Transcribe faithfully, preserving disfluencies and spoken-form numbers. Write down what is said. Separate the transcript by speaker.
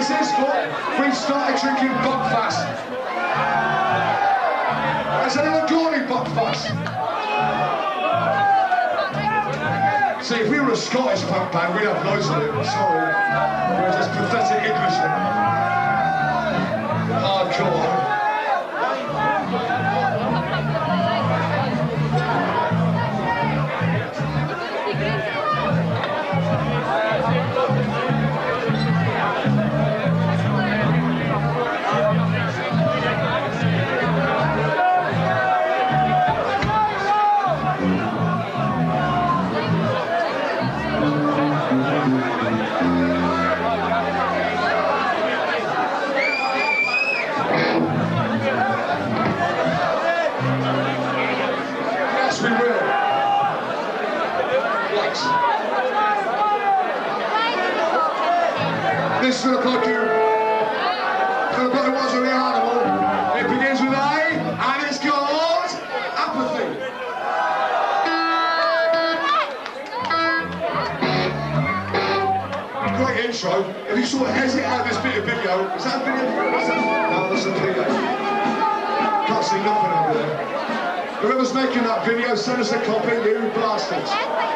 Speaker 1: this is? Look, we've started drinking Buckfast. Has anyone got any Buckfast? See, if we were a Scottish punk band, we'd have loads of it. Sorry. We're just pathetic Englishmen. Hardcore. This will look like you. It's going to put it was a real animal. It begins with A, and it's called Apathy. Great intro. If you sort of hesitate at this bit of video, is that a video? Is that? No, that's a video. Can't see nothing over there. Whoever's making that video, send us a copy, you bastards.